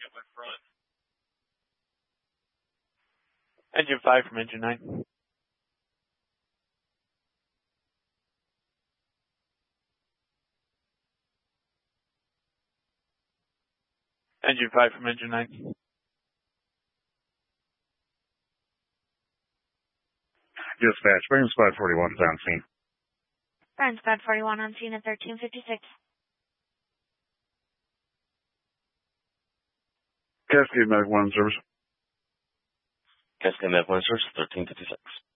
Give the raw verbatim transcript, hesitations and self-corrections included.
Engine five from engine nine. Engine five from engine nine. Dispatch, bring squad forty-one is on scene. Burn squad forty-one on scene at thirteen fifty-six. Cascade Medic one service. Cascade Medic one service, thirteen fifty-six.